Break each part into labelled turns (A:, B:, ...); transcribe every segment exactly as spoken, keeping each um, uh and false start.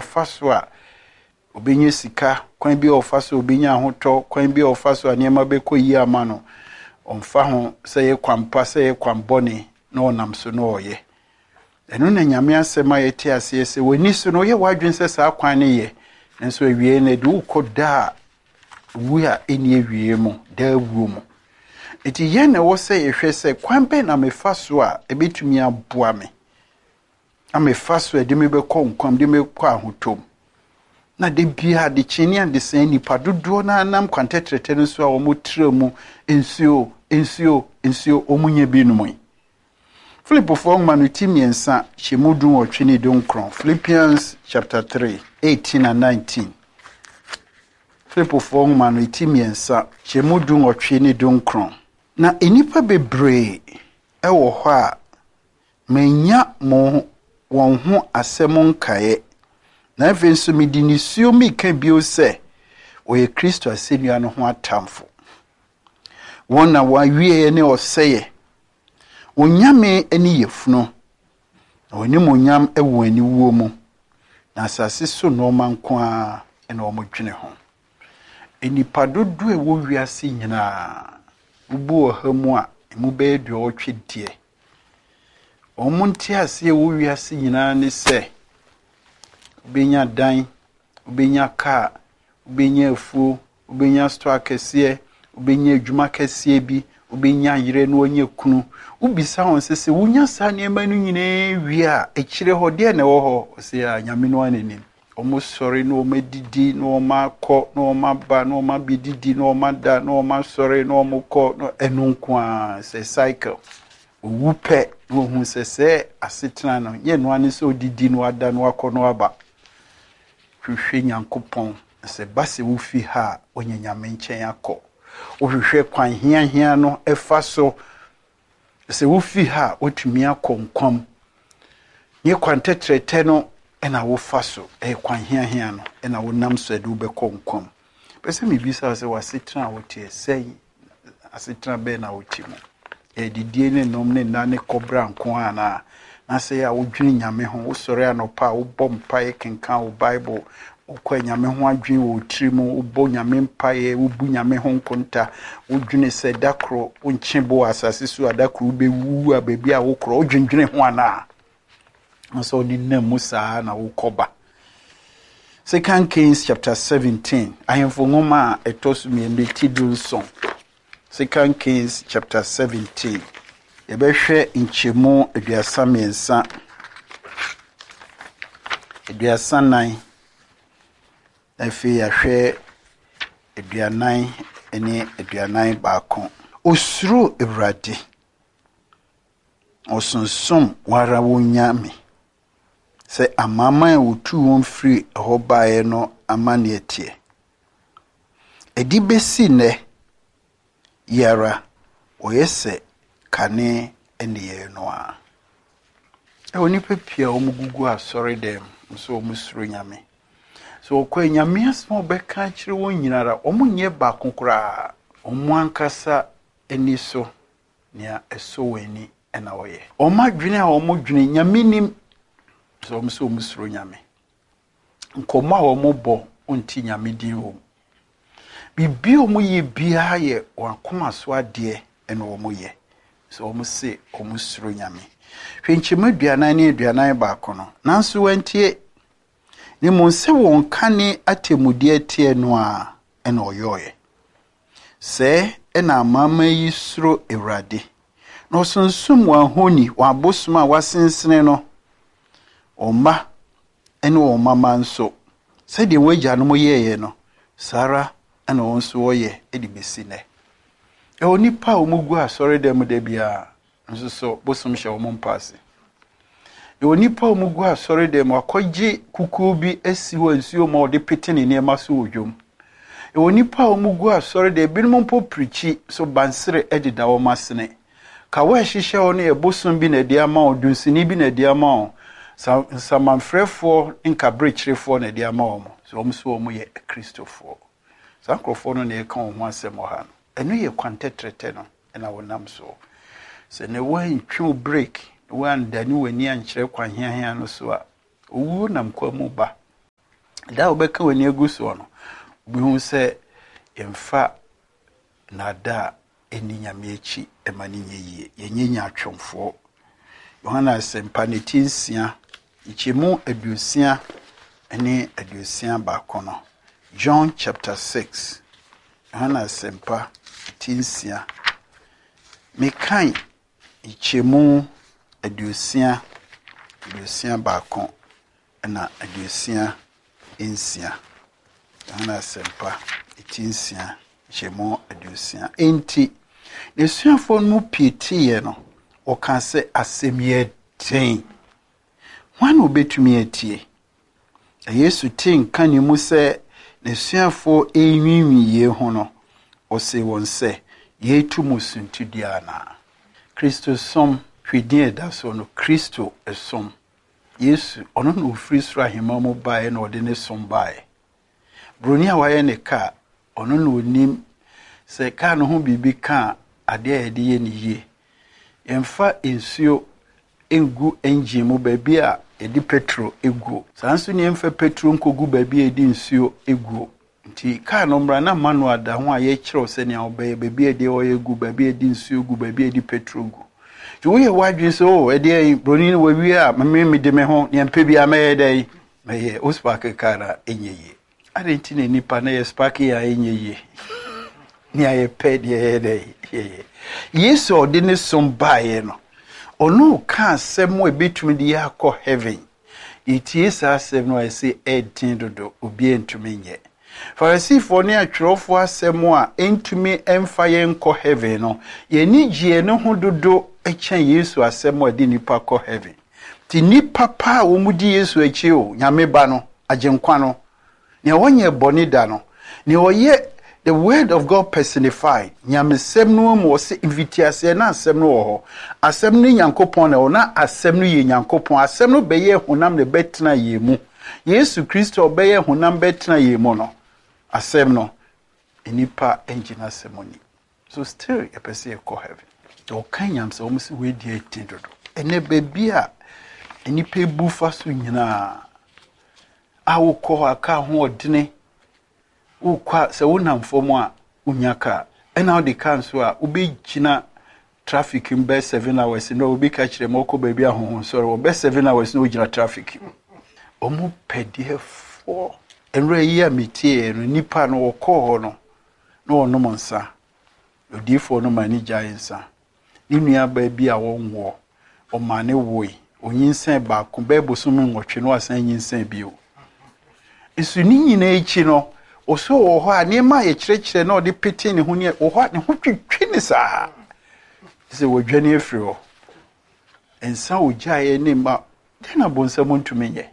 A: Ofaswa obenye sika kwan bi ofaswa obenya ahoto kwan bi ofaswa niema beko yi amano omfa ho se ye kwampa se ye kwambone na onam so no oye eno na nyame asema ye ti ase se woni so no ye wadwen se sa kwan ne ye nso awie na de ukoda wu a eni awie mu da wu mu eti ye na wo se ye hwe se kwan be na mefaso a ebetumi aboa me amefaso e de me beko nkwam de me kwa ahotom na de bia de chini and de sen nipa dodo na nam kwantetrete nso a wo mutra mu ensuo ensuo ensuo omunye binumui Philippians four manutimiensa chemudun otwini donkron Philippians chapter three eighteen and nineteen Philippians four manutimiensa chemudun otwini donkron na enipa bebre ewo ho a menya mo won ho asem nkae na afenso midinisuo mi ka bio se oye Kristo asenua no ho atamfo wona wa wie ne oseye onyame ani yefuno oni monyam ewo ani wuo mu na asase so no manko a ene omodwene ho enipa dodo e wo wiase nyina ubu ohamu a emu be do otwedie omunti ase e wo wiase nyina ne se ubenya dan ubenya ka ubenya afu ubenya store kese ubenya adwuma kese bi ubenya yire no onye kunu ubisa won sese wunya sa ne ma no nyine wi a ekire ho de na wo ho se a nyame no anenim omo sori no medidi no makọ no maba no mabididi no mada no masori no mokọ no enunku a se cycle wupe no hu sese asetena no ye no ane so didi no ada no akọ no aba hwehwe nyankopon se base wo fi ha onye nyame nchen akọ ohwehwe kwan hia hia no efa so se wo fi ha otumi akọ nkwam ye kwan tetrete no ena wo fa so e kwan hia hia no ena wo nam so ade wo bekọ nkwam pese me bisa se wasetena wo tie sei asetena be na wo ti mu e didie ne nom ne na ne kobra nko ana na se ya wo dwene nyame ho wo sori anopa wo bom pae kenkan wo bible wo kwa nyame ho adwen wo trimu wo bo nyame pae wo bu nyame ho nkonta wo dwene se dakro wo nchebo asase so adakro be wu a bebi a wo kro wo dwendwene ho ana so ni na musa na wo koba Second Kings chapter seventeen ahemfo ngoma etosu mi ende tidunson Second Kings chapter seventeen ebehwe nchemu aduasa miensa aduasa nine efi ahwe aduanan ene aduanan baako osuro Ewrade osonsum wara wonyame se amama wotu won free ho bae no amane atie edi besi ne yara oyese kane ene no a e oni pepia omugugu asori dem so omusuro nyame so okwa nyame asmo beka kire won nyinara omunye ba konkora omu ankasa eni so nia eso weni ena oye omadwene a omodwene nyame nim so omuso omusuro nyame nkoma a omobo onti nyame din ho bibi omuye bia ye wakoma so ade ena omuye so omuse omusuro nyame hwenchema aduanan ne aduanan baako no nanso wantie ni monse won kane atemudi atie no a ena oyoye se ena amama yi suro Ewrade no sonsum wa honi wa bosuma wasensene no oma ene o mama nso se de wagya no moyeye no sara ena wonso woye edi besi ne e onipa omugu asori dem de bia nso so bosum hye wo mpase e onipa omugu asori dem akogye kuku bi asi wo nsuo ma ode petene ne ma so odwom e onipa omugu asori de binum mpo prichi so bansere edida wo masene ka wa hihye wo ne bosum bi na dia ma odunsini bi na dia ma samanfrefo nka brechirefo na dia ma wo so omso wo ye Kristofo sankrofo no ne ka ho asem ho ha eno ye kwantetrete no na wonam so se ne wan twu break wan dani wani ankyere kwan hia hia no so a owu nam kwa mu ba da obeka wani agu so no obi hu se emfa nada eni nyame echi emani nyeyie yenyenya atwomfo Yohana sempa ne tinsia ichemu aduosia ene aduosia bakono John chapter six Yohana sempa tinsia mekan ichemu aduosia aduosia bakon na aduosia ensia Yohana sempa tinsia ichemu aduosia enti nesuafo no pietiye no o kan se asemye ten wan obetumi atie Yesu tin kan ni mu se nesuafo enwinwiye ho no o se won se yetu musuntudiana Kristo som hwedin da so no Kristo esom Yesu ono no free sra hema mo bae na ode ne som bae broni a waye ne ka ono no onim se ka no ho bibi ka ade a yede ye ne yie emfa ensuo engu engine mu baabi a edi petro egu sanso ne emfa petro nkogu baabi a edi nsuo egu nti ka no mra na manual da ho a ye kire se ne obeye baabi a edi o egu baabi a edi nsuo egu baabi a edi petro egu ti wo ye wadwen so o edi broni no wawi a me me de me ho ne empa bi a me dai me ye ospark kara enyeye ade nti ne nipa na ye spark ya enyeye ni aye ped ye dai ye Yesu ode ne som bae no ono ka asem we betumi de yakọ heaven itie sa asem no ese edin dodo obi entumi nye Farisifo ne atwerofo asem a entumi emfa ye nkọ heaven no ye ni gie ne ho dodo echen Yesu asem a de nipa kọ heaven ti nipa pa wo mudi Yesu echi o nyame ba no agenkwa no ne wonye boni da no ne oye the word of God personified nyame sem no mo se invitiase na asem no ho asem no Nyankopon na ona asem no ye Nyankopon asem no beye honam ne betena ye mu Yesu Kristo beye honam betena ye mu no asem no enipa engina semoni so still a person ko heaven to kan nyam se o mse we die tindodo ene bebi a enipa ebufa so nyina awo ko aka ho odene ukwa se wonam fomo a unyaka ena odi kan so a ubi gina traffic in be seven hours no ubi ka kire moko baabi ahohon so ro be seven hours no gina traffic omu pedie fo enre yi amitie no nipa no woko ho no no ono monsa odifo no mani jainsa ninua baabi a wonwo o mane woi onyinsen ba ko be bosomu nwotwe no asan nyinsen bio esu ni nyina echi no oso wo ho a ne ma ye kirekire na ode pete ne ho ne wo ho ne ho twetwe ne saa se wo dwane afiri ho ensa ojaye ne ma tena bonsa montumenye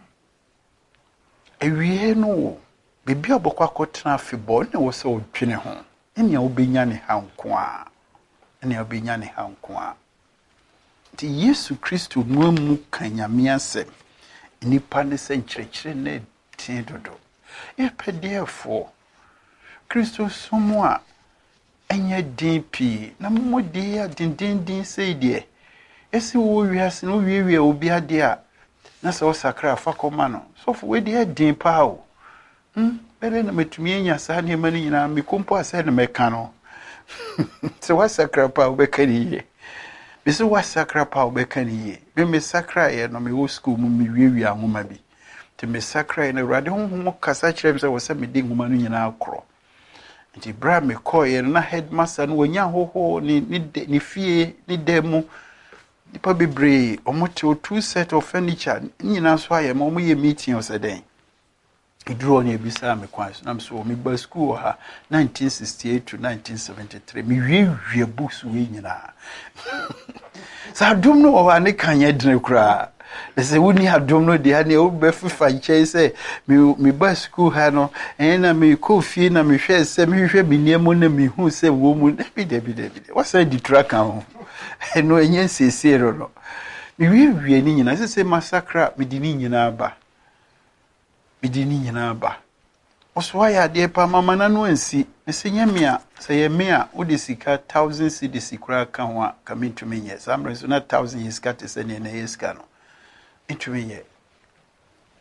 A: ewie no bibia bokwa kotena afibɔ ne wo se odwene ho ene a obenya ne hanko a ene a obenya ne hanko a ti Yesu Kristo no mu kanyame asem nipa ne se nkirekire na tin dodo epedefo Kristo somo a enye din pi na mmodi a dindindin sei de esi wo wiase no wiewie obi ade a na se wo sakra fa koma no so fo we de din pa o hm bere na metumi enya sa ne mani nyina me kompo asa ne meka no se wa sakra pa o be kaniye bi se wa sakra pa o be kaniye bi me sakra ye no me wo school mu me wiewie ahoma bi te me sakra ne rade honhom kasa kire se wo se me di ngoma no nyina akro nti bra me koye na headmaster no wanya hoho ni ni fie ni demo nipa bebre omote o two set of furniture nyina so aye ma omo ye meeting o seden idro ne ebisa me kwan so na so me ba school ha nineteen sixty-eight to nineteen seventy-three me wie books we nyina sa dum no wa ne kanye dene kura se woni adom no de ha ne obefifa nche se me me ba school ha no ena me ko fie na me hwe se me hwe me niemo na me hu se wo mu debi debi debi wasa di track ho no enye sesero no me wie wie ni nyina se se massacre me di ni nyina aba me di ni nyina aba oswa ya de pa mama na no ansi se nyame a se ye me a wo de sika one thousand cedis kura ka ho a ka me ntumi nye samre so na one thousand yeska te se ne na yeska no ntumi ye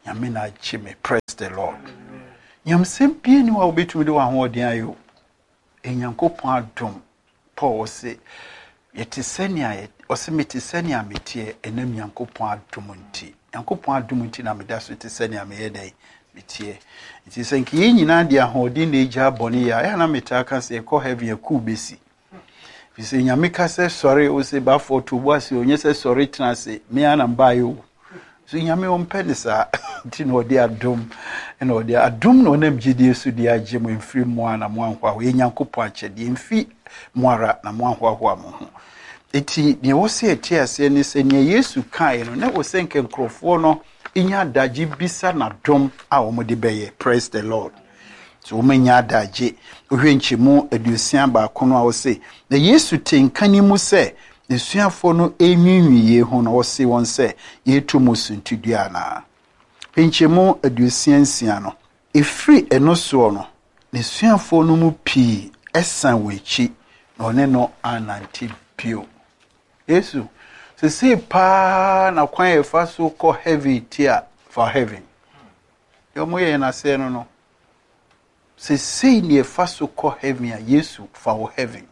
A: nyame na chime. Praise the Lord. Nyam sempi ni wa obetumi de wa hoden ayo. Enyankopon adom. Paul say yeti senia ose meti senia metie enam Nyankopon adom nti. Nyankopon adom nti na meda so ti senia me yedai metie. Nti senki yi nyina de ahoden na eja boni ya ya na metaka se ko heaven ku besi. Fi se nyame ka se sorry o se ba for to boase onye se sorry tena se me ana mbayo. So nyame on penisa nti no de adom na ode adom no nam gidie so de agye mo mfiri mo ana mo anhwa ho Nyankopon akyede mfi moara na mo anhwa ho mo ho. Eti ne wo se eti ase ne se ne Yesu kai no na wo se nkenkrofo no inya daji bisa na dom a wo de beye. Praise the Lord. So wo menya daji ohwe nchimu adusian ba kono a wo se na Yesu tenkani mu se esuafo no enwinwiye ho na wo se won se yetu musuntudua na nchimu adusian sia no efri eno so no ne suafo no mu pi esan wechi na one no ananti pio Yesu se se pa na kwan e fa so ko heavy tia for heaven yo mo ye na se no no se se ni e fa so ko heaven a Yesu for heaven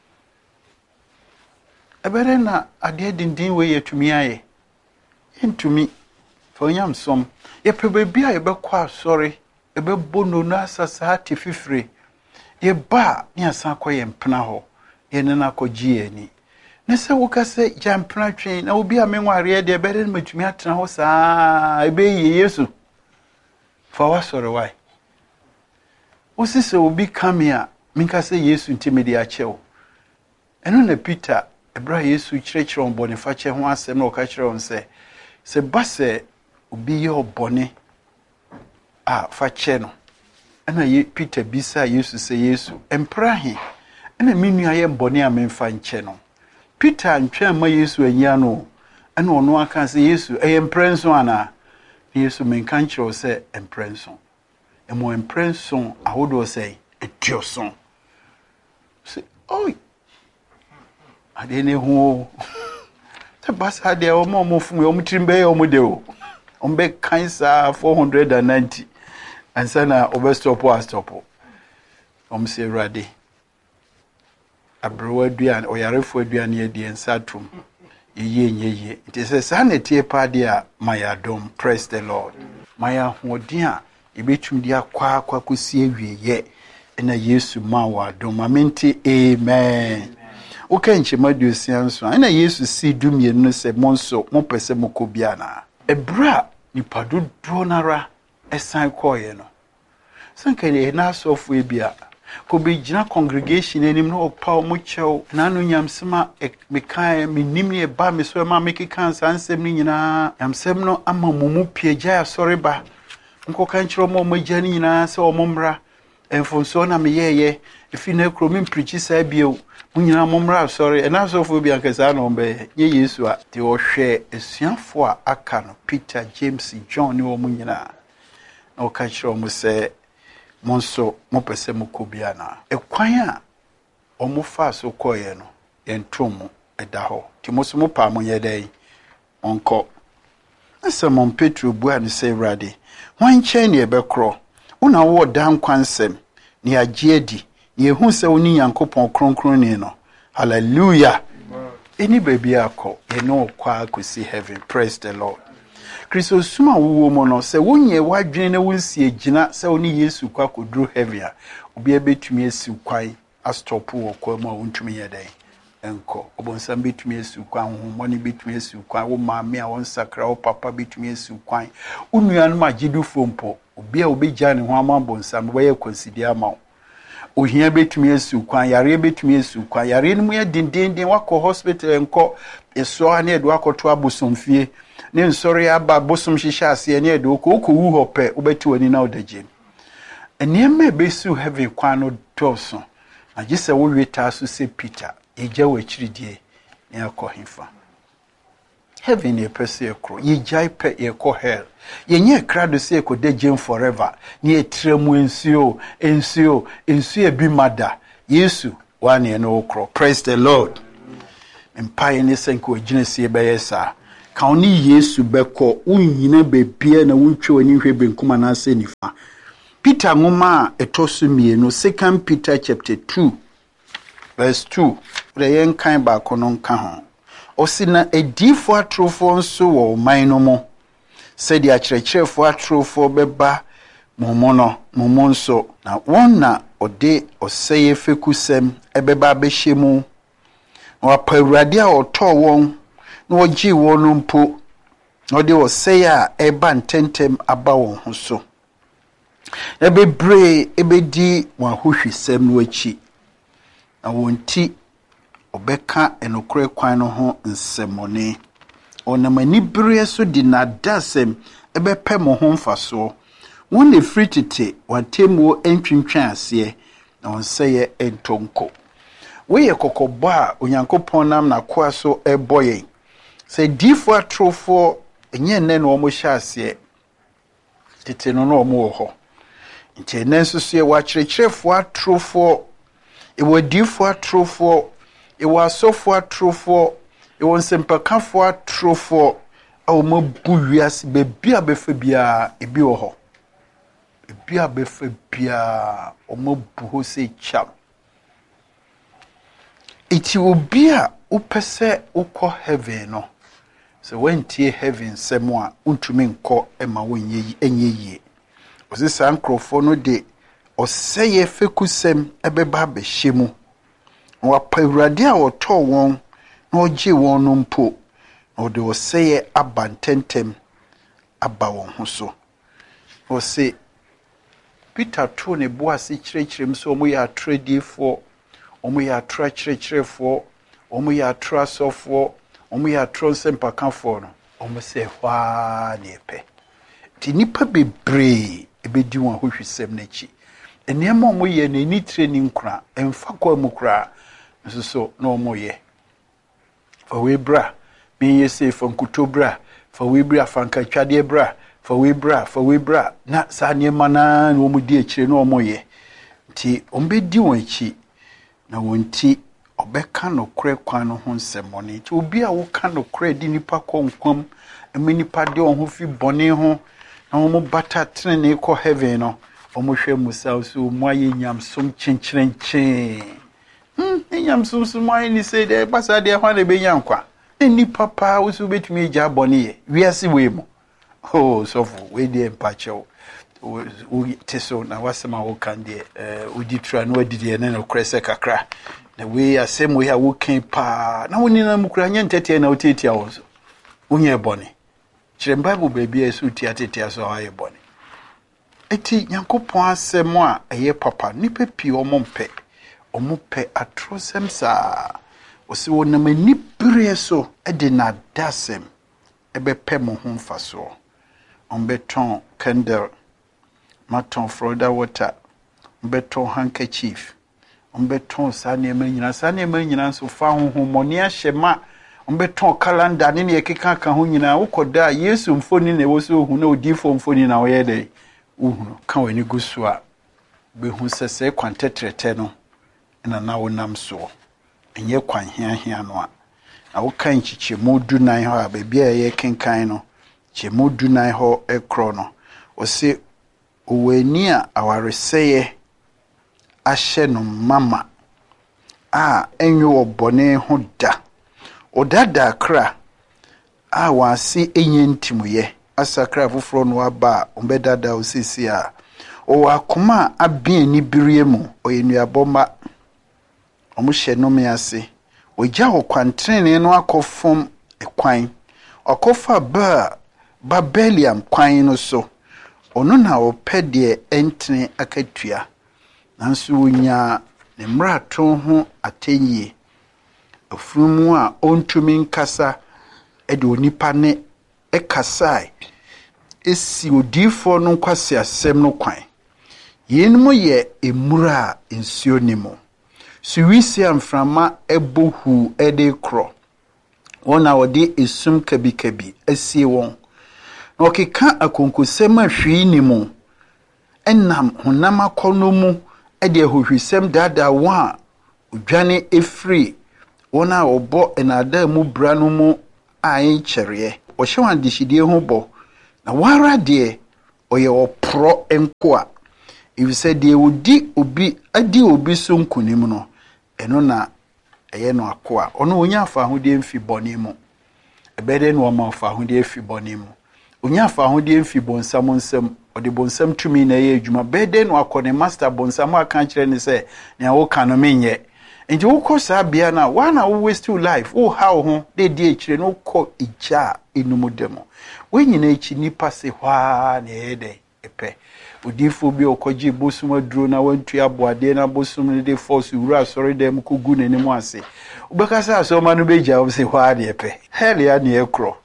A: ebere na ade dindin we yetumi aye entumi for nyam som ye pebebia ye be kwa sorry e be bono na asasa ati fifire ye ba ni asan koye mpena ho ye ne na kogie ani ne se wo ka se jampena twen na obi a menware de ebere na matumi atena ho saa e be ye Yesu for wa sorry why osi se obi come here minka se Yesu ntimedi a chewo eno na Peter ebra Yesu kyerɛkyerɛ on bɔne fa kyɛ ho asɛm na ɔka kyerɛ on sɛ sɛ ba sɛ obi yɛ ɔbɔne a fa kyɛ no ɛna ye Peter bisa Yesu sɛ Yesu empra he ɛna minua yɛ mbɔne a memfa nkyɛ no Peter antwɛn ma Yesu anya no ɛna ɔno aka sɛ Yesu ɛyɛ mprenso ana Yesu menka nkyerɛ sɛ mprenso ɛmo mprenso ahodo sɛ etioso sɛ oi ade ne ho te basa de o mo mo fun o mo trimbe o mo de o o be kansa four hundred ninety ansa na o be stop o stop o mo se rade abrewa duan o yarefo duan ye de ensatum ye nyeye it is sa na tie pa de a maya dom. Praise the Lord. Maya hodin a e betum de akwa akwa kosi awieye na Yesu ma wa dom amenti. Amen. Okay, nchimadu sianso ana Yesu si dumie no se monso mo pese mo kobia na ebra nipa dodo nara esan koye no sanka ne na asofo ebia ko be gina congregation enim no opa mo chew na no nyamsema mekan menim ne ba me so ma make kansa ansem ni nyina nyamsem no ama mumu piegya asore ba nko kan kiro mo mo gya ni nyina se o momra enfonso na meyeye efi na kro me preach sa bio munyina momra sorry and also for be ankasa no be ye Yesu a te o hwe esuafo a aka no Peter James John ni o munyina na o ka kire o mo se monso mo pese mo kobia na ekwan a o mo fa so koye no entom eda ho ti mo so mo pa mo ye dai onko asa mon Petro bua ni se rade wan chen ne be kro una wo dan kwansem ni agye adi yehu se oni Yankopon kronkron ni no hallelujah eni baby akọ ye no kwa akosi heaven. Praise the Lord. Kristo suma wo mo no se wonye wadwen na wonsi agina se oni Yesu kwa kodru heaven a obi ebetumi esi kwai astop wo kwa ma wontumi ye dai enko obonsam betumi esi kwa honhomoni betumi esi kwa wo maame a won sakra wo papa betumi esi kwa unuanu majidu fompo obi a obegya ne ho amabonsam wo ye consider ama ohia betumi esu kwan yare betumi esu kwan yare nmu ye dindindin wakọ hospital enko eso ana edu akoto abosomfie ne nsori aba bosom hihya ase ne edu ko kowu hope obeti wani na odaje enema besu heavy kwan no toso na gise wo weta so se Peter eja wachiridie ne akohimfa heaven e pese ekro ye jai pe ye ko hell ye nye krado se ko dejem forever ni etremu ensuo ensuo ensuo bi mada Yesu wane no okro. Praise the Lord. Empire ni senko ejinesi be yesa kauni Yesu beko unyine bebia na unchwe wani hwe benkuma na ase nifa. Peter ngoma etosu mienu, Second Peter chapter two verse two. Reyen kan ba konon kahon. Osina edifo atrofo nso wo man no mo. Sedi akyerɛkyerɛfo atrofo beba momono momonso na wonna ode oseye fekusem ebeba behemu. Wa pawurade a otɔ wɔn na ogi wɔn mpo. Ode oseye a eba ntentem aba wɔn ho so. Ebebre ebedi wa hohwisem no achi. Na wonti obeka enokre kwan no ho nsemone. Onamani bere so di na dasem ebepe mo ho mfaso. Won ne fritite watemu entwintwan ase na onseye entonko. We ye kokobɔ a Onyankopɔn nam na koa so eboye. Se difo atrofo enye nne no mo hya ase. Tete no no mo ho. Nti nenso so ye wa kyerɛkyerɛfo atrofo ewo difo atrofo ewo asofo atrofo ewo nsempakafo atrofo a wo mabu wiase bebia befa bia ebi wo ho ebia befa bia o mabu ho se cham iti obi a upese ukọ heaven no so wentie heaven semo a untumi nkọ ema wonye enye yie osisa nkrofo no de oseye fekusem ebeba behemu wa pawurade a otɔ wɔn na ogye wɔn no mpo na de oseye abantentem aba wɔn ho so ose Peter to ne boase kyerɛkyerɛm so omo ya tradiefo omo ya tra kyerɛkyerɛfo omo ya tra sofo omo ya tro sempakafo no omo se hwa ne pe ti nipa bebre ebedi wɔn ahohwisem n'achi enema omo ye na ni training kra emfa kwa mu kra nso so na omo ye fa we bra me ye se fa nkutobra fa we bra fa nkatwade bra fa we bra fa we bra na sa niema na na omo di akire na omo ye ti ombedi wɔn achi na wonti obeka no kre kwan no ho nsemone ti obi a wo ka no kre di nipa konkwam emi nipa de on ho fi bone ho na omo bata trene ko heaven no omo hwe musa so mo aye nyamsom chencherenchen hm nyamsom so mo aye ni say de pasa de ho na be nyankwa ni papa wo so betumi gya bone ye wiase we mo oh so for we de empacho o teso na wasema wo kan de eh odi tra no adi de na krese kakra na we asem we a wo kan pa na woni na mukura nya ntete na otetia wo so wonye bone kire bible baby esu tiatetia so aye bone eti Nyankopɔn asem a eye papa nipa pi omompe omompe atrosem sa osi wonam anibere so ede na dasem ebepe mo ho mfaso ombeton candle maton Florida water ombeton handkerchief ombeton sanema nyina sanema nyina so fa honhomoni ahyema ombeton calendar ne ne ekeka ka ho nyina wokoda Yesu mfoni ne wo so hu na odifo mfoni na wo ye dai uhunu ka wani gusu a be hu sese kwantetrete no na na wonam so enye kwan hia hia no a na wo kan chiche modu nan ho a be bia ye kenkan no che modu nan ho ekro no o se owani a awareseye ahye no mama a enyo obone ho da odada kra a wase enye ntimuye asakra foforo no aba ombedada osisi a o akoma abien ni biriemu oyenuaboma omuhye no me ase ogya okwantrene no akofom ekwan okofa ba Babeliam kwan no so ono na opede entene akatua nanso wonya ne mrato ho atenye afumu a ontumi nkasa ede onipa ne ekasai esi odifo no kwase asem no kwan yenmu ye emura ensio nimo suwisi amframa ebohu ede kro wona wode esum kabikabi asie won na okeka akonkosem ahwi ni mu enam honam akono mu ede ahohwisem dada wa odwane efri wona obo enada mu bra no mu ayin kyereye ɔhyɛ wɔn adehyedeɛ ho bɔ na wara deɛ ɔyɛ ɔporɔ nko a efisɛ deɛ odi obi adi obi so nkunim no ɛno na ɛyɛ no akoa ɔno onya afa ahodeɛ mfi bɔne mu ɛbɛdɛ no ɔma afa ahodeɛ mfi bɔne mu onya afa ahodeɛ mfi bɔnsam nsam ɔde bɔnsam tumi na ɛyɛ adwuma bɛdɛ no akɔ ne master bɔnsam aka kyerɛ ne sɛ nea woka no menyɛ nti wokɔ saa bia na wana wo waste your life wo how ho de di akyire no kɔ igya enum demo we nyina echi nipa se hwa na ɛdɛ epɛ odifo bi okɔgye bosum aduro na wantu aboade na bosum ne de force wura sɔre dem kogu n'anim ase wobɛkasa asɔma no begya wo se hwa na ɛpɛ hell ya na ɛkrɔ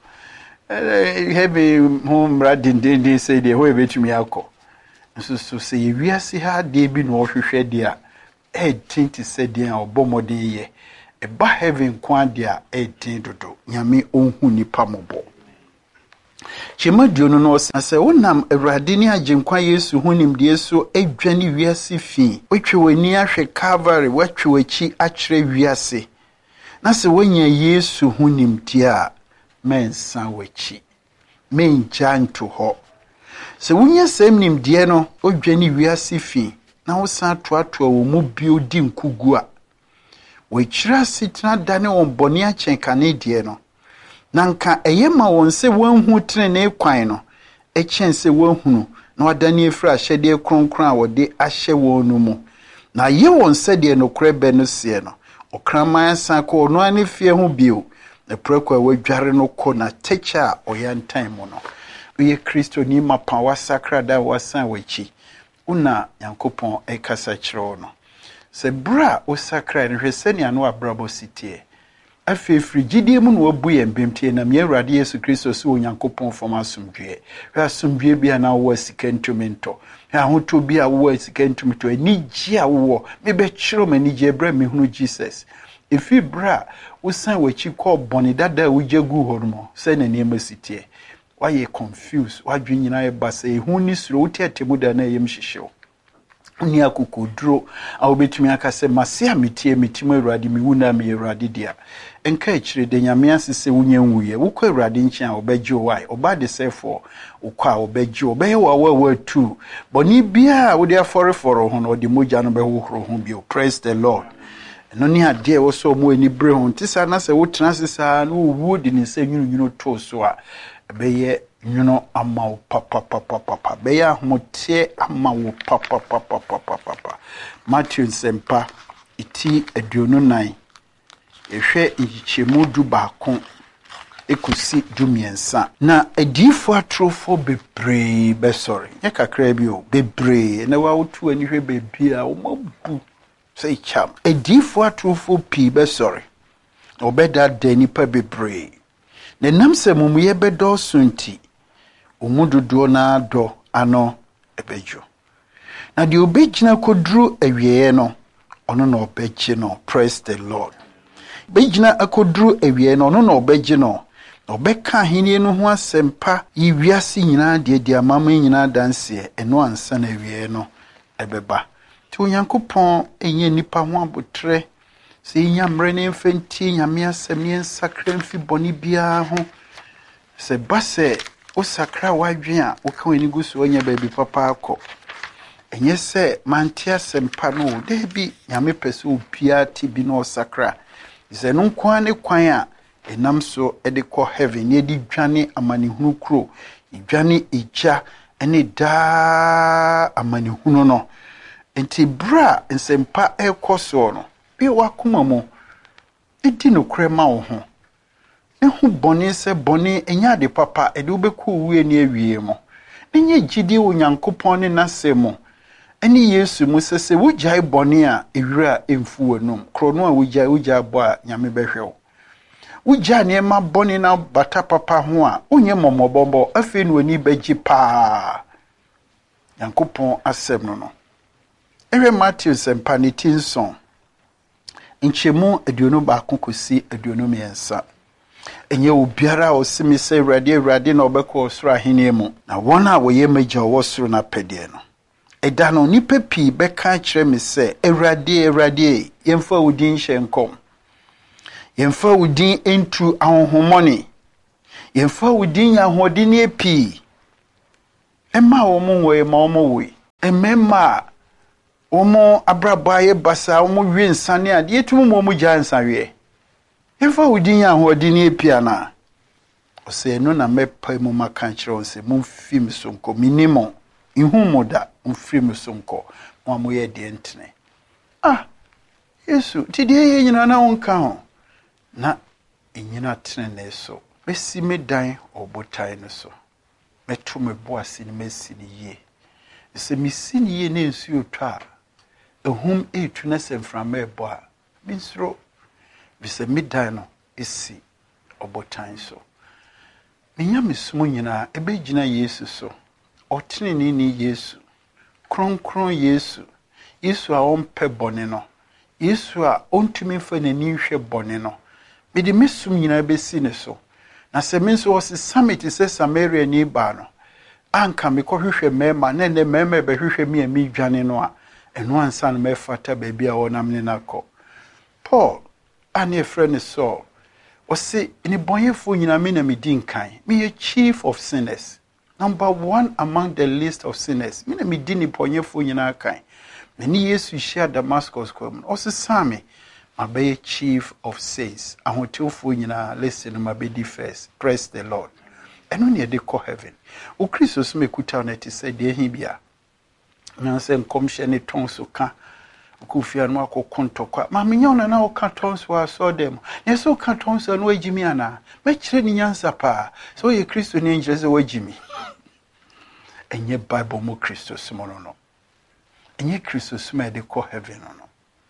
A: hebe ho mra dindindin sɛ de ho ebetumi akɔ nso so sɛ yewiase ha de bi na ɔhwehwɛ de a eighteen to seven a obomode ye eba heaven kwa dia eighteen dodo nyame onhu nipa mobo chemaduo no no se wonam awurade ni agenkwa yesu hunim de so adwane wiase fi wetwe wani ahwe calvary wetwe wachi akyere wiase na se wonya yesu hunim dia mensa wachi menja nto ho se wonya sem nim de no odwane wiase fi na wo san toatoa wo mu bio di nkugu a wo kyira sitina dane won bone a kyenkane de no na nka eyema won se wanhu trene kwan no e kyense wanhunu na wadane efra ahyede kronkron a wode ahye won no mu na ye won se de no korebe no se no okraman san ko no ani fie ho bio na preko a wadware no ko na techa oyantan mu no we Kristo ni mapa wasakra da wasan wachi una yankopon ekasa kyerɛ no se bra o sakra ne hwesani ano abrabo sitie afi frigidie mu no wabu ye mbemtie na me Awurade Yesu Kristo so onyankopon fom asomdwe hwa asomdwe bia na wo asikantumento hwa hoto bia wo asikantumento ani gye a wo me be kyerɛ mani gye bra me hunu Jesus efi bra wo san wachi kɔ bɔne dada wo gyagu hɔ no se na niema sitie why you confused why you nyina e basa e hu ni suro wote atemu da na yem hyehyew oni akokoduro a obetumi aka se mase a metie metim Awurade me wuna me Awurade dia enka akire de nyame asese wunya nwuye wokɔ Awurade nkyɛn a obegye why oba de sefo wokɔ a obegye obeye wa wa wa tu boni bia wo de aforeforo ho no de mogya no behohoro ho bio praise the Lord no ni ade wo so mo ani bre ho ntisa na se wo tena sesa na wo wuo de ne se nwunu nwunu to so a beye nyuno ama papa papa papa beye ahote ama wo papa papa papa papa Matthew sempa iti aduonu nine ehwe nchichemu du baako ekusi du miensa na adifo atrofo bebree be sorry ye kakra bi o bebree na wa wotu ani hwe bebi a wo mabu sei cham adifo atrofo pi be sorry obeda dani pa bebree ne namse mumuye bedo sunti umududo na do ano ebejo na de obegina kodru awieye no ono na obegye no praise the Lord begina akodru awieye no ono na obegye no obeka ahenie no ho asempa yiwiase nyina de de amama nyina danse eno ansa na awieye no ebeba ti onyankopon enye nipa ho abotre se nyamre ne mfenti nyame asem ne nsakra mfi boni bia ho se base o sakra wadwen a wo ka wani gusu onya baabi papa akọ enye se mantia sempa no de bi nyame pese opia ti bi no sakra ze no kwan ne kwan a enam so e de kɔ heaven ne di dwane amanehunu kro dwane eja ene da amanehunu no enti bra nsempa e kɔ so no bi wakoma mo edi no krema wo ho ehu boni se boni enya de papa ede obeku wie ne awie mo enye gidi onyankopon ne nasemo eni Yesu mu sese wujai boni a ewira emfu wonum krono a wujai wujai bo a nyame behwew wujai ne ma boni na bata papa ho a onye momobombo afi no ani bagi pa nyankopon asem no no ewe Matthew sempa ne tinson nchemu aduonu ba kokosi aduonu miensa enye obiara osimi se Awurade Awurade na obekọ osoro ahene mu na wona woye magya wosoro na pede no eda no nipa pi beka kire me se Awurade Awurade yemfa udin hyenkom yemfa udin entu ahonhomoni yɛmfa wo din ahoɔden epi ɛma wo mo wo ma wo mo wo ɛmɛma wo mo abraba ye basa wo mo wi nsane ade etum mo mo gya nsawe yɛmfa wo din ahoɔden epi ana ɔsɛ no na mɛpa mu maka kyerɛ wo sɛ momfi me so nkɔ minimo ihu mo da momfi me so nkɔ mo mo yɛ de ntene ah Yesu ti de ye nyina na wonka ho na enyina tene ne so besi me dan obotai no so meto me boase ne mesi ne ye se mesi ne ye ne nsuo twa ehum etu na semframa ebo a binsro bise me dan no esi obotai so menya mesumo nyina ebegina Yesu so otene ni ni Yesu kronkron Yesu Yesu a ompe bone no Yesu a ontumi fa nani hwe bone no me de mesum nyina besi ne so na se me so was summit se Samaria ni ba no anka me kohwehwe mema na ne mema be hwehwe me ami dwane no a eno ansa na me fata ba bia wonam ne nakọ Paul ane efre ne so wose ni bonyefo nyina me na me din kan me chief of sinners number one among the list of sinners me na me din ni bonyefo nyina kan many Yesu share Damascus kom ose same mabe chief of saints ahotefo nyina listen mabedi first praise the Lord eno ne de ko heaven o Kristo so mekuta na ti say de hi bia na se nkomhye ne tonso ka ko fia no akokontokwa ma menya ona na o ka tonso aso dem ne so ka tonso no agimi ana me kire ni nyansa pa so ye Kristo ne ngire se wagimi enye Bible mo Kristo so no no enye Kristo so me de ko heaven no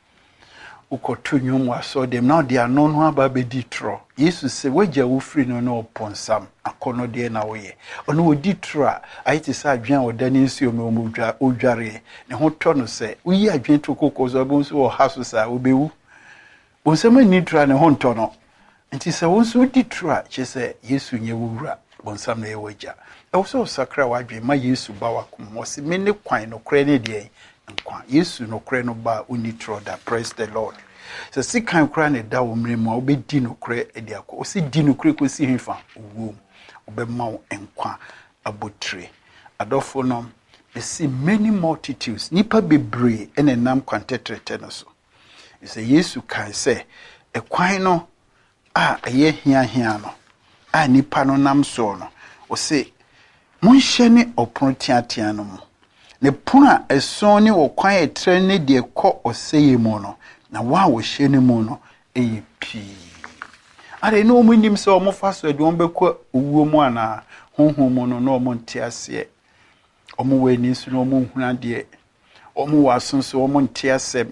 A: ukoto nyom waso dem na de ano no aba be ditro Yesu se wagya wo free no na oponsam akono de na wo ye ono wo ditro a ayiti sa adwen odani nsuo me omudwa odware ne ho to no se uyi adwen to kokozo bonso wo haso sa obewu bonsama nitra ne ho nto no nti se wonso ditro a che se Yesu nye wura bonsam na ye wagya e wo so sakra wadwen ma Yesu ba wakom wo se me ne kwan no kra ne de nkwa Yesu no kra no ba unitro da praise the Lord so si kan kra ne da wo mremu a obedi no kra e de akọ o si di no kra ko si himfa owo obema wo nkwa abotre adofo no be see many multitudes nipa bebre ene nam kwantetrete no so you say Yesu kan say e kwan no a eye hia hia no a nipa no nam so no o say monhye ne opon tiatia no mo ne puna eson ne wo kwan etre ne de kọ oseye mu no na wa wo hye ne mu no eyi pi are no mu nim se o mo fa so de on bekọ owuo mu ana honhom mu no no mo ntiase o mo we ni so no mo huna de o mo wasonso o mo ntiase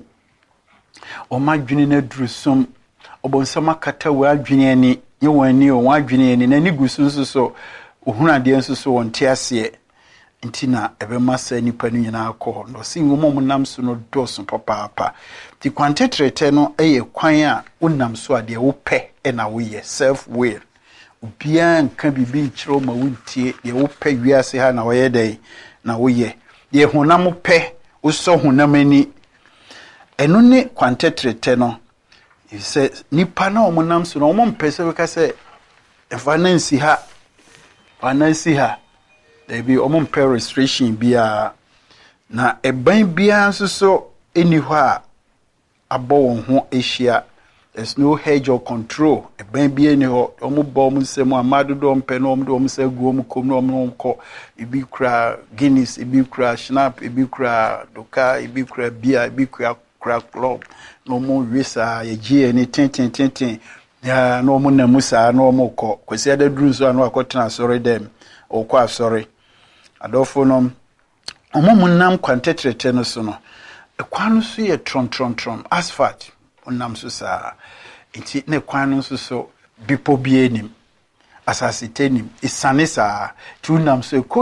A: o ma dwene na durusum o bonsama kata wa dwene ani ye wani o wa dwene ani na ni gusunso so o huna de nso so won ntiase ntina ebe masa nipa no nyina akọ no si ngomo mo nam so no doso papa papa ti kwantetrete no eye kwan a wonam so ade wo pɛ e na wo ye self will obia nka bibi nkyerɛ ma wontie de wo pɛ wiase ha na wo ye dai na wo ye de honam pɛ wo so honam ani eno ne kwantetrete no ise nipa na wo nam so no wo mpɛ sɛ ka sɛ efa nansi ha anansi ha there be omon per restriction bia na eban bia nso so eni ho a abo won ho ehia there's no hedge or control eban bia ni ho omo bo mo nsem amado do mpe no omo do omo sagu omo kom no omo ko ibi kra Guinness ibi kra Schnapp ibi kra Doka ibi kra bia ibi kra kra club no mo wisa ye gie ni tenten tenten ya no omo na musa no omo ko kwesi adaduru so anu akotena sorry dem okwa sorry adofo no omo nam kwantetrete no so no ekwan no so ye tron tron tron asphalt onam so sa enti ne kwan no so so bipo bienim asasitenim isane sa tunam so ko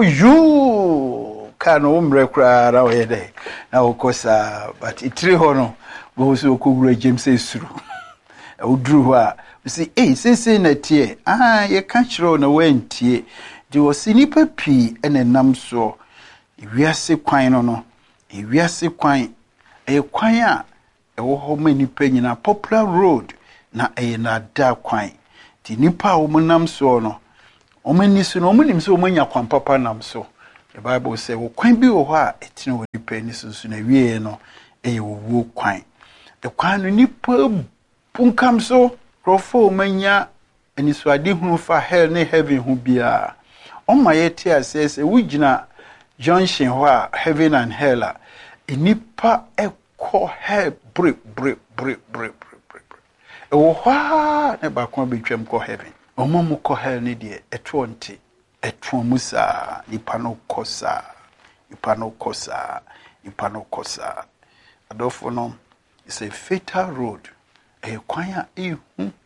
A: yu kanu umre kra ra we de na okosa but itire ho no go so okogura James esuru e oduru ho a si eh sese na tie ah ye ka kiro na wantie di osinipa pi ene nam so wiase kwan no no wiase kwan e kwan a e wo ho manipa nyina popular road na e na da kwan di nipa wo nam so no omani so no omunim so omanya kwan papa nam so. The Bible say wo kwan bi wo ha etine wo nipa ni so so na wie no e wo kwan. The kwan no nipa punkam so krofo omanya ani so ade hu fa hell ne heaven hu bia. Oma yeti asese wo gina junction ho a heaven and hell a nipa ekọ hell break break break break break. E wo ha ne ba kon betwam ko heaven. Omo mu ko hell ne de eto nte eto musa nipa no kosa nipa no kosa nipa no kosa adofo no it's a fatal road e kwan a ehu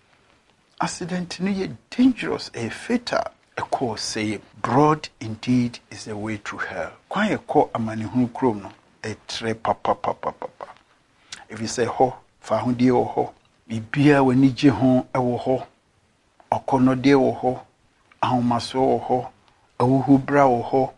A: accident ni ye dangerous a fatal e ko say broad indeed is the way to hell kwan e ko amani hu krom no e tre papa papa papa if you say ho fa hu die wo ho bibia wani gye ho e wo ho okono de wo ho ahomaso wo ho awuhu bra wo ho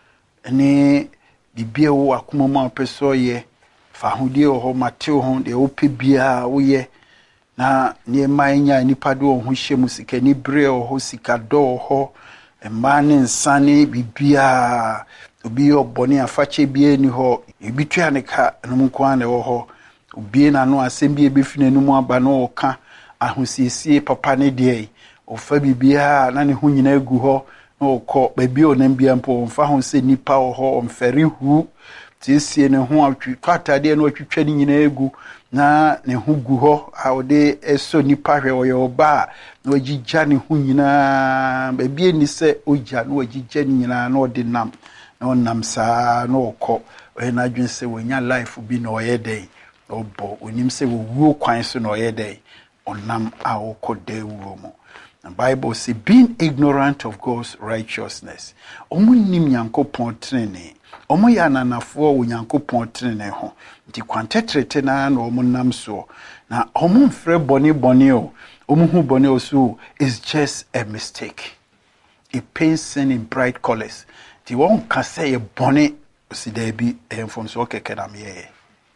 A: ene bibia wo akoma ma peso ye fa hodie wo ho mate wo ho de wo pe bia wo ye na ne manya nipa do wo ho hyemu sika ni bre wo ho sika do wo ho emma ne nsane bibia obi obone afache bia ni ho ebitua ne ka no nkwa ne wo ho obi na no asem bia befina no mu aba no ka ahosiesie papa ne de ofa bibia na ne ho nyina egu ho no ko baby onam bia mpo mfa ho se nipa wo ho omfere hu tiesie ne ho atwatade no atwitwa ni nyina egu na ne ho gu ho a ode eso nipa hwe wo yo ba na wagigya ne ho nyina baby ni se ogya na wagigya ni nyina na ode nam na onam saa na okọ we na adwen se wonya life bi na oyedey obo onim se wo wuo kwan so na oyedey onam a okode wuo mo. The Bible says, being ignorant of God's righteousness. Omu nim Nyankopon trene. Omu ya nanafo wo Nyankopon trene ho. Nti kwantetrete na na omu nam so. Na omu mfre boni boni o. Omu hu boni o so is just a mistake. It paints sin in bright colors. Ti won ka say e boni si there be enfom so keke na me.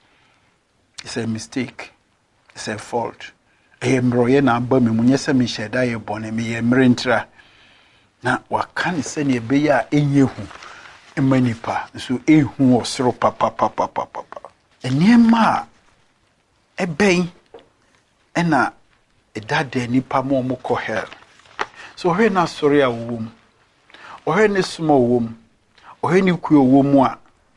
A: It's a mistake. It's a fault. E mroye na aba me munye se me sheda ye bone me ye mrentra na waka ne se ne ebe ya enyehu emanipa so ehu osoro papa papa papa eniema eben ena edade nipa mo mo ko hell so he na sori a wom o he ne sumo wom o he ni ku wom a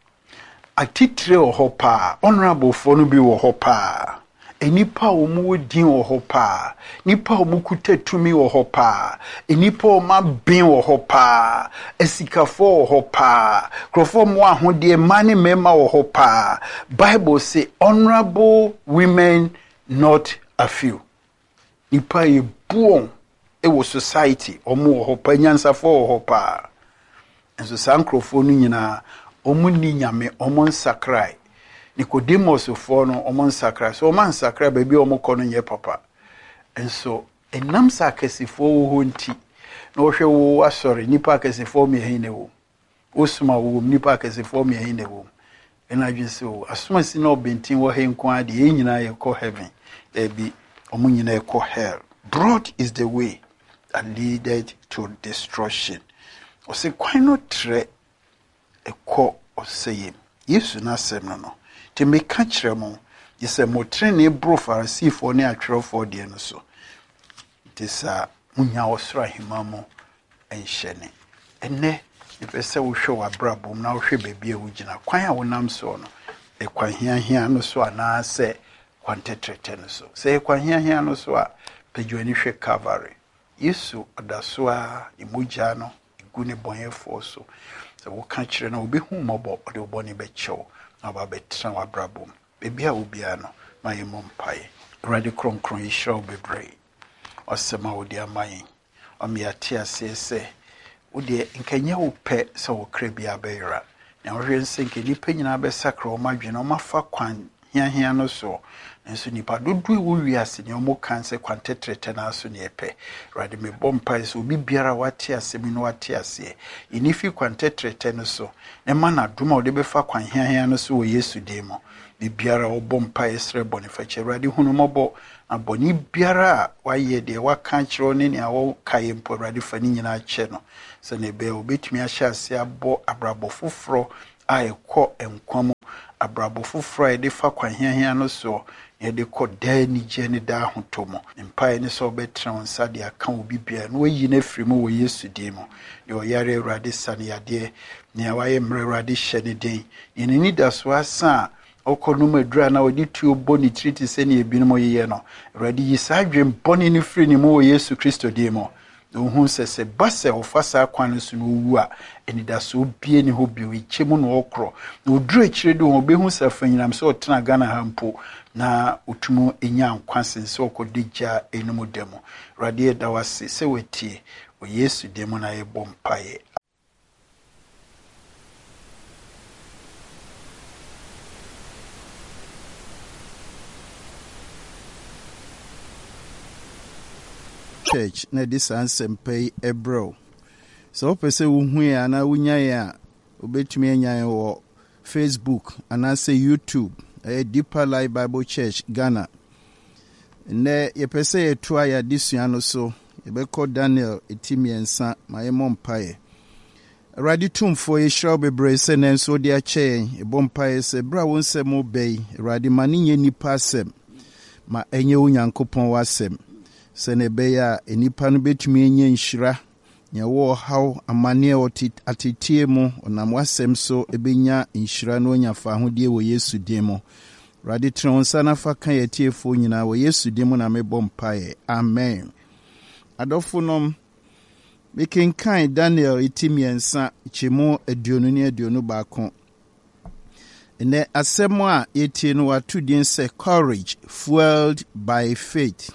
A: atitre o hopa honorable for no bi wo hopa enipa omu din wo hopa nipa omu kutetumi wo hopa enipa oma bin wo hopa esikafo wo hopa krofo mo ahode mane mema wo hopa Bible say honorable women not a few nipa e buon e wo society omu wo hopa nyansafo wo hopa enso sankrofo no nyina omu ni nyame omu nsakrai Nicodemus for no omon sakra so man sakra baby omo no ye papa enso enam sakasifo wo nti na wo hwe wo asori nipa akasifo me hin ne wo osuma wo nipa akasifo me hin ne wo ena dwese wo asuma si na obentin wo he nko ade e nyina ye ko heaven e bi omo nyina ye ko hell. Broad is the way that leaded to destruction. O se kwan no tre e ko o seyem Yesu na sem no no te me ka kire mo yese mo trene bro farisifo ne atwerofo de no so te sa munya osra himamo enhyene enne epese wo hwe wa brabom na wo hwe baabi a wo gina kwan a wo nam so no e kwan hia hia no so ana se kwan tetrete no so se kwan hia hia no so a pejwani hwe Calvary Yesu odaso a imugya no igu ne bonyefo so se wo ka kire na obi hu mobo ode oboni be chew aba betra wa brabom bebia obia no ma yemo mpae radi kronkron yishra obebre osema odi amayin omiate asese odi nkanye wo pe se wo kra bia beira na wo hwe nse nke nipa nyina be sakra o madwene o mafa kwan hia hia no so nso nipa dodo wo wiase ne omo kan se kwantetrete na so ne epe rade me bompa so obi biara wate asemi no wate ase inifi kwantetrete no so ne mana duma ode befa kwan hia hia no so wo Yesu demo bi biara wo bompa esre bonifache rade hunu mobo aboni biara waye de waka kiro ne ne awo kaye mpo rade fani nyina che no se ne be obetumi ahye ase abo abrabo foforo a ekọ enkwam abrabo foforo e de fa kwan hia hia no so ye de kọ da ni je ne da hotomo mpa ne so betra onsa de aka obi bia no yi na frimu wo Yesu demo de oyare rade sane yade ne awaye mre rade hye ne den ene ni da so asa okono madura na odi tuo boni triti se ne ebinimo yeye no rade yi sa dwem boni ni fri ni mo wo Yesu Kristo demo ohun sese base ofasa kwan so no wu a enida so bie ni ho bi wichemu no okro na oduru akire de ho be hu safanyinam se otena Ghana hampo na otumu enya nkwansen se okodija enum demo rade da wase se wetie o Yesu demo na ye bompaye. Church na this ansem pay ebro so pese wo hu ya na wunya ya obetumi anya wo Facebook and say YouTube a Deeper Life Bible Church Ghana ne ye pese ye toa ya disua no so ye be call Daniel etimiensa ma ye mompae Radi tumfo ye shro bebre se nenso de ache e bompae se bra wonsem obey Radi mani nye nipa asem ma enye Onyankopon wasem Senebeya enipa no betumi enye nhyira nya wo haw amane atitie mu onam wasem so ebenya nhyira no nyafa hodie wo Yesu demo rade tronsa na fa kan yetiefo nyina wo Yesu demo na mebɔ mpae amen adofo nom mekenkan Daniel etimiensa chemu aduonu ne aduonu baako ene asɛm a yetie no watudin se courage fueled by faith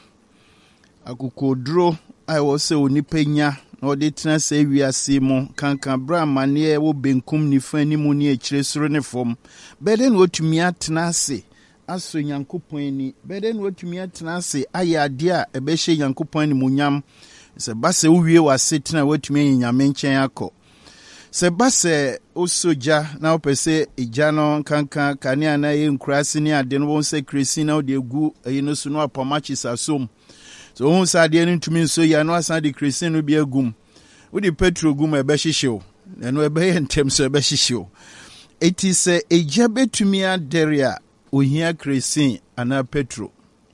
A: akukodro ai wo se onipanya na ode tena se wiase mu kankan bra mane wo benkum nifa ni mu ni akire soro ne fom beden wotumi atena ase aso Nyankopɔn ni beden wotumi atena ase ayade a ebehye Nyankopɔn ni munyam se base wo wie wase tena wotumi nyame nkyɛn akɔ se base osoja na opese ija no kankan kane ana ye nkurase ni ade no won se kresi na ode gu eyi no so no apamachi sasom so won sa de ntumi so ya no asan de kresi no bi agum wo de petro gum e be hyehyew eno e be ye ntem so e be hyehyew eti se eja betumi aderia ohia kresi ana petro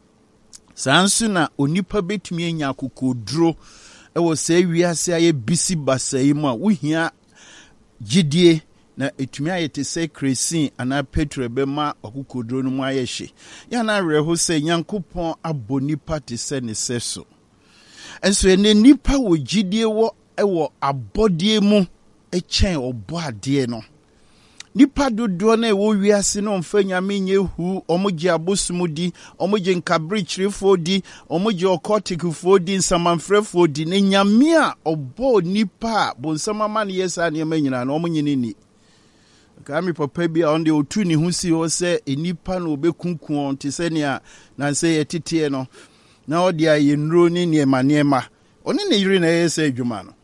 A: sansu na onipa betumi anya kokoduro e wo se wiase aye bisi basai mu a wo hia gidie na etumi ayete se kresi ana petro be ma akokoduro no mu ayehye ya na reho se Nyankopɔn abonipa te se ne seso enso ene nipa wo gidie wo ewo abodie mu echen obo ade no nipa dodo na ewo wiase no mfa nyame nye hu omoje abosumudi omoje nkabrichirefo di omoje okotikfo di nsamanfrefo di ne nyame a obo nipa bonsamama ne yesa ne manyina na omonyini ni kami papa bi onde otu ni hu si ho se enipa na obekunkun te se ne a na se yetete no na odi aye nro ni ne ma ne ma oni ne yiri na yesa adwuma no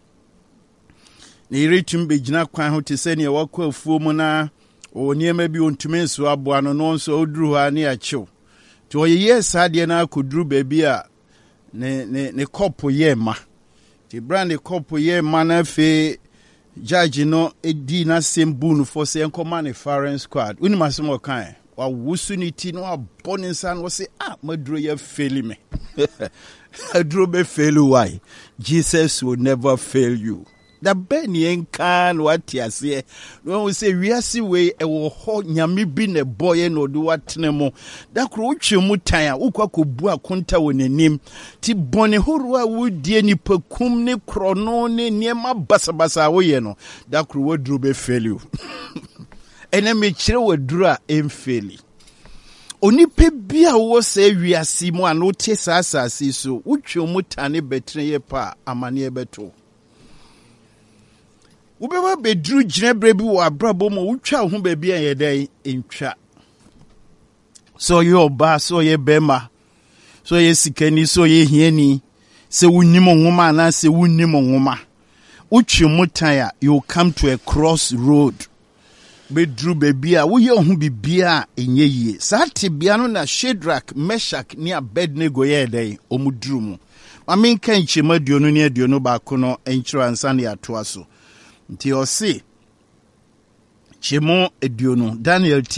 A: ne yiri tumbe gina kwan ho te se ne wakɔ afuo mu na oniema bi ontumi nso aboa no no nso oduru ha ne akyew to oyeye saade na akoduru baabi a ne ne ne kopo ye ma ti brand kopo ye ma na fe judge no edi na sembu no for say encommand a foreign squad uni masemo kan wa wusuniti no abone nsa no say ah maduro ye fail me aduro be fail why Jesus will never fail you da beni enkan watiase no we say wiase we e wo ho nyame bi ne boye no do watene mo da kro utwemu tan a ukwakobu akonta wonanim ti bone horu a wodie ni pakum ne krono ne niema basabasa wo ye no da kro waduru be fail you ene me kire waduru a emfeli onipe bia wo se wiase mu ano tie sasase so utwemu tane betre ye pa amane e beto Ubeba bedru gine brebi wo abrabo mo utwa ho ba bia ye dai entwa
B: So ye oba, so ye bema, so ye sikeni, so ye hieni, se unimo nguma na se unimo nguma. Uchi mutaya, you come to a crossroad. Bedru bebia, wo ye hu bibia enye ye. Sa tibia no na Shadrach, Meshach ni Abednego ye dey omudru mu. Mamin kan chema duonu ne aduonu ba ko no enchiro ansa ne atoa so. Nti o se chemo aduonu Daniel